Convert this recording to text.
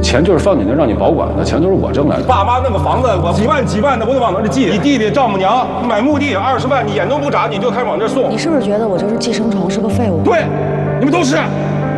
钱就是放你那让你保管的，钱都是我挣来的。 爸妈那个房子，我几万的，我得往那儿寄。你弟弟丈母娘买墓地20万，你眼都不眨，你就开始往这送。 你是不是觉得我就是寄生虫，是个废物？ 对，你们都是。